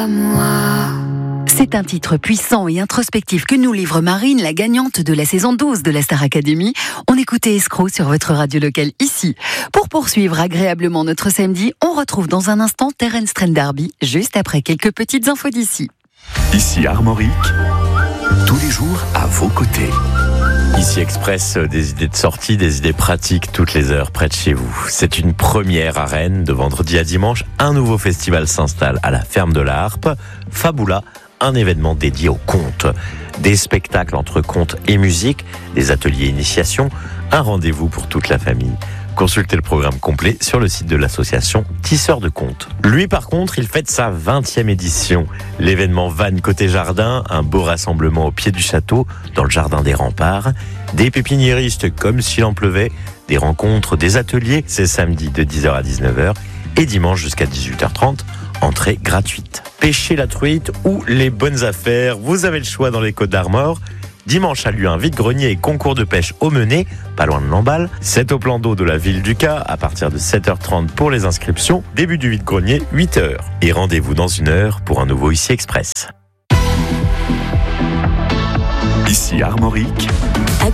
C'est un titre puissant et introspectif que nous livre Marine, la gagnante de la saison 12 de la Star Academy. On écoutait Escroc sur votre radio locale ici. Pour poursuivre agréablement notre samedi, on retrouve dans un instant Terence Trent D'Arby, juste après quelques petites infos d'ici. Ici Armorique, tous les jours à vos côtés. Ici Express, des idées de sortie, des idées pratiques toutes les heures près de chez vous. C'est une première à Rennes. De vendredi à dimanche, un nouveau festival s'installe à la Ferme de la Harpe. Fabula, un événement dédié au conte. Des spectacles entre conte et musique, des ateliers initiation, un rendez-vous pour toute la famille. Consultez le programme complet sur le site de l'association Tisseurs de Contes. Lui, par contre, il fête sa 20e édition. L'événement Vannes Côté Jardin, un beau rassemblement au pied du château, dans le jardin des remparts. Des pépiniéristes comme s'il en pleuvait, des rencontres, des ateliers, c'est samedi de 10h à 19h et dimanche jusqu'à 18h30, entrée gratuite. Pêcher la truite ou les bonnes affaires, vous avez le choix dans les Côtes d'Armor. Dimanche a lieu un vide-grenier et concours de pêche au Menet, pas loin de Lamballe. C'est au plan d'eau de la ville du Cas, à partir de 7h30 pour les inscriptions. Début du vide-grenier, 8h. Et rendez-vous dans 1 heure pour un nouveau Ici Express. Ici Armorique,